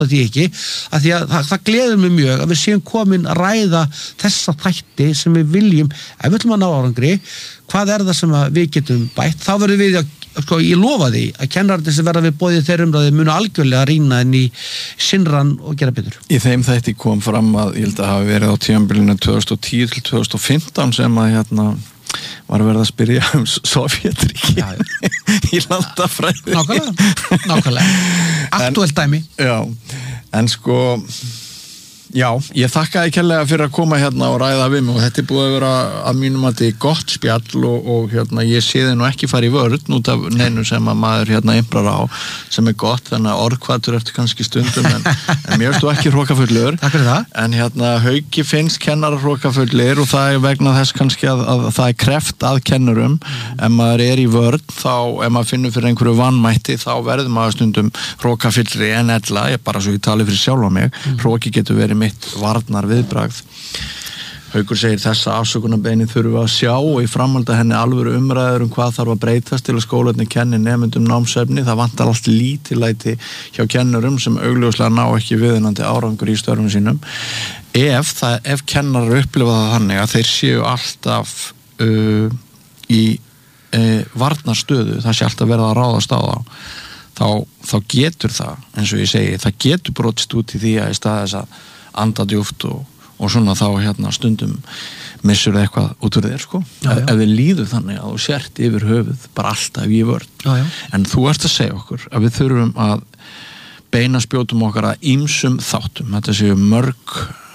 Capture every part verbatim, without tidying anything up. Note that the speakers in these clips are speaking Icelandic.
því ekki, að því að það, það gleður mig mjög að við séum komin að ræða þessa þætti sem við viljum, ef við ætlum að ná árangri, hvað er það sem við getum bætt, þá verðum við að, sko, ég lofa því að kennararnir sem verða við boðið þeirra umræði munu algjörlega rýna inn í sinnran og gera betur. Í þeim þætti kom fram að, ég held að hafa verið á tímabilinu tvö þúsund og tíu til tvö þúsund og fimmtán sem að hérna var verið að spyrja um Sovjetríki í landafræði. Nákvæmlega, nákvæmlega. Aktuelt dæmi. Já, en sko, já, ég þakkaði kærlega fyrir að koma hérna og ræða við mig og þetta er búið að vera að mínum að þetta er gott spjall og, og hérna ég sé þið nú ekki fara í vörð út af neinu sem að maður hérna imprar á sem er gott, þannig að orðkvatur eftir kannski stundum en, en mér veist þú ekki hrókafullur. Takk fyrir það. En hérna Hauki finnst kennarar hrókafullir og það er vegna þess kannski að, að, að það er kreft að kennurum mm. ef maður er í vörð þá, ef maður finnur fyrir einhverju vanmætti þá verður maður stundum hrókafullri en ella, ég bara svo ég tali fyrir sjálf á mig, mm. hróki getur verið mitt varnar viðbragð. Haukur segir þessa afsökunarbeiðni þurfum við að sjá og í framhaldi henni alvöru umræður um hvað þarf að breytast til að skólarnir kenni nemendum námsefni. Það vantar allt lítillæti hjá kennurum sem augljóslega ná ekki viðunandi árangur í störfum sínum. Ef, það, ef kennarar upplifa það þannig að þeir séu alltaf uh, í uh, varnarstöðu, það sé alltaf verða að ráðast á þá, þá, þá getur það, eins og ég segi, það getur brotist út í því að í stað þess að anda djúpt og, og svona þá hérna stundum missur það eitthvað út úr þér sko já, já. Ef við líður þannig að þú sért yfir höfuð bara alltaf í vörn já, já. En þú ert að segja okkur að við þurfum að beina spjótum okkar að ýmsum þáttum, þetta séu mörg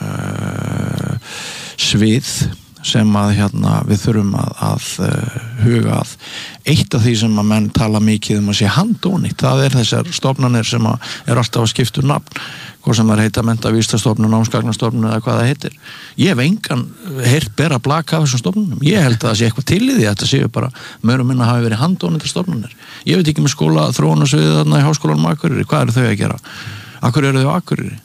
uh, svið sem að hérna við þurfum að, að uh, huga að eitt af því sem að menn tala mikið um að sé handónýtt, það er þessar stofnanir sem að er alltaf að skipta um nafn hvað sem er heita menntavísistastofnun, námsgagnastofnun eða hvað það heitir. Ég hef engan heyrt bera blaka af þessum stofnunum. Ég held að það sé eitthvað til í því að þetta séu bara mörg og minna hafi verið handónýttar stofnunir. Ég veit ekki með skóla þróunarsviðið þarna í Háskólanum á Akureyri, hvað eru þau að gera? Akkur eru þau á Akureyri?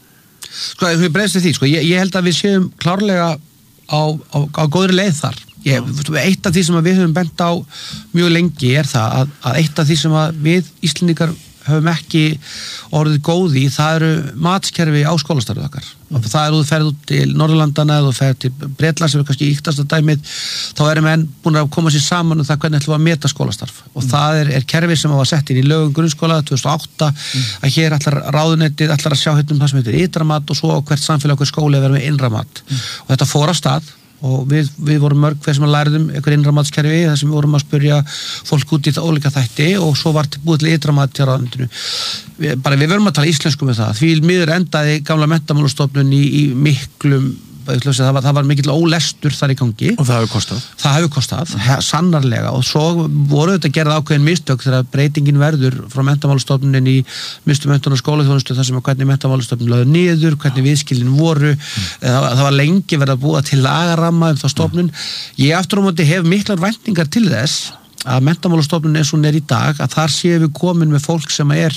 Sko, við breyðst því, sko, ég, ég held að við séum klárlega á, á, á góðri leið þar. Ég, eitt af því sem við höfum bent á mjög lengi er það að, að eitt af því sem við Íslendingar höfum ekki orðið góði, það eru matskerfi á skólastarfið okkar. Mm. Það er þú ferð út til Norðurlandana eða þú ferð til Bretland sem er kannski íktasta dæmið, þá erum menn búin að koma sér saman um það hvernig ætlum við að meta skólastarf. Og mm. það er, er kerfi sem var sett inn í lögum grunnskóla tvö þúsund og átta mm. að hér ætlar ráðuneytið ætlar að sjá hérna um það sem heitir ytra mat og svo hvert samfélag okkur skóli verður með innra mat. Mm. Og þetta fór af stað og við, við vorum mörg hver sem að læriðum einhver innramatskerfi þar sem við vorum að spyrja fólk út í það ólíka þætti og svo var búið til ytramat til ráðuneytinu. Við, bara við verum að tala íslensku með það því miður endaði gamla menntamálastofnun í, í miklum það var, það var mikill ólestur þar í gangi og það hefur kostað það hefur kostað, mm. sannarlega og svo voru þetta gerð ákveðin mistök þegar breytingin verður frá menntamálastofnunin í mistu menntunar skólaþjónustu þar sem að hvernig menntamálastofnun lögðu niður, hvernig viðskilin voru mm. það, það var lengi verið að búa til lagaramma um það stofnun mm. ég aftur á móti hef miklar væntingar til þess að menntamálastofnun eins og hún er í dag að þar séum við komin með fólk sem er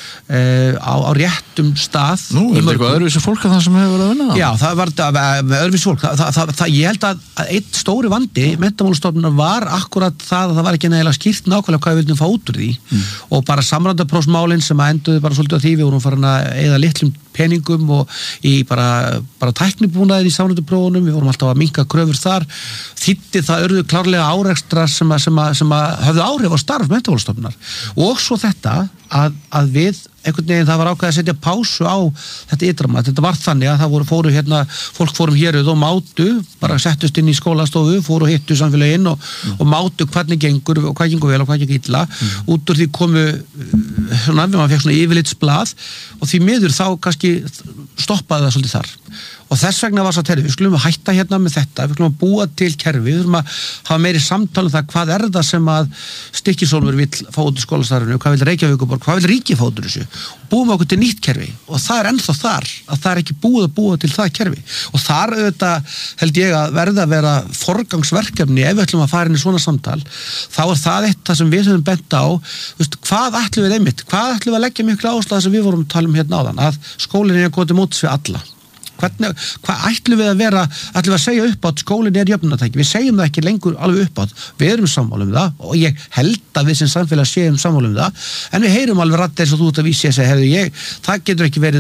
uh, á, á réttum stað. Nú, er þetta eitthvað öðruvísi fólk að það sem hefur verið að vinna? Já, það var með öðruvísi fólk. Það, það, það, ég held að, að einn stóri vandi menntamálastofnunar var akkurat það að það var ekki nægilega skýrt nákvæmlega hvað við vildum fá út úr því mm. og bara samrændaprófsmálin sem að enduðu bara svolítið á því við vorum farin að eyða litlum peningum og í bara, bara tæknibúnaðin í samrændaprófunum, við vorum alltaf að minnka kröfur þar, þýddi það urðu klárlega árekstrar sem að, sem að, sem að höfðu áhrif á starf menntamálastofnunar og svo þetta að, að við einhvern veginn það var ákveðið að setja pásu á þetta ytramat, þetta var þannig að það voru, fóru hérna, fólk fórum héruð og mátu bara settust inn í skólastofu, fóru og hittu samfélaginn og, mm. og mátu hvernig gengur og hvað gengur vel og hvað gengur illa mm. út úr því komu svona, maður fekk svona yfirlitsblað og því miður þá kannski stoppaði það svolítið þar og þess vegna var svo að við skulum að hætta hérna með þetta, við skulum að búa til kerfi, við skulum að hafa meiri samtal um það hvað er það sem að Stykkishólmur vill fá út í skólastarfinu, hvað vill Reykjavíkurborg, hvað vill ríkið fá út úr þessu og búum okkur til nýtt kerfi og það er ennþá þar að það er ekki búið að búa til það kerfi og þar auðvitað held ég að verða að vera forgangsverkefni ef við ætlum að fara inn í svona samtal þá er það eitt það sem við höfum bent á veist, hvað ætlum við einmitt, hvað ætlum við að leggja miklu áherslu á það sem við vorum að tala um hérna áðan að skólinn er að koma til móts við alla hvernig, hvað ætlum við að vera, ætlum við að segja upp átt skólinn er jöfnunartæki, við segjum það ekki lengur alveg upp átt, við erum sammála um það og ég held að við sem samfélag séum sammála um það, en við heyrum alveg rætt eins og þú ert að vísi að segja, herðu ég, það getur ekki verið